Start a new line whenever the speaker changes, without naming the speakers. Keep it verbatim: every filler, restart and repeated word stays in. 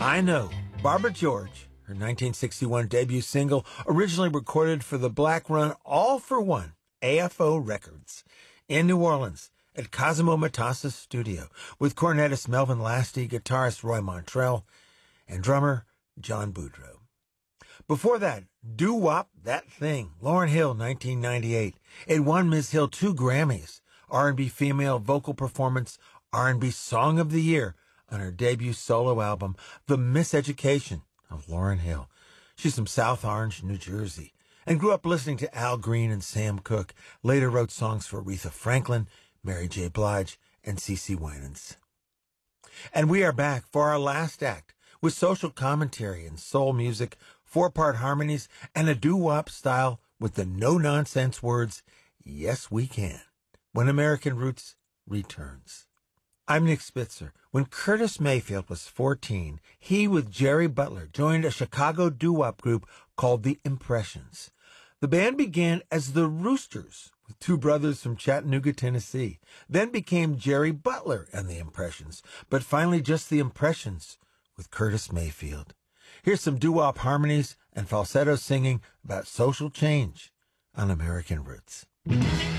I Know, Barbara George, her nineteen sixty-one debut single, originally recorded for the Black Run All for One, A F O Records, in New Orleans at Cosimo Matassa's studio, with cornetist Melvin Lasty, guitarist Roy Montrell, and drummer John Boudreaux. Before that, Doo-Wop, That Thing, Lauryn Hill, nineteen ninety-eight. It won Miz Hill two Grammys, R and B Female Vocal Performance, R and B Song of the Year, on her debut solo album, The Miseducation of Lauryn Hill. She's from South Orange, New Jersey, and grew up listening to Al Green and Sam Cooke. Later wrote songs for Aretha Franklin, Mary J. Blige, and CeCe Winans. And we are back for our last act with social commentary and soul music, four-part harmonies, and a doo-wop style with the no-nonsense words, "Yes, we can," when American Roots returns. I'm Nick Spitzer. When Curtis Mayfield was fourteen, he, with Jerry Butler, joined a Chicago doo-wop group called The Impressions. The band began as the Roosters, with two brothers from Chattanooga, Tennessee, then became Jerry Butler and The Impressions, but finally just The Impressions with Curtis Mayfield. Here's some doo-wop harmonies and falsetto singing about social change on American Roots.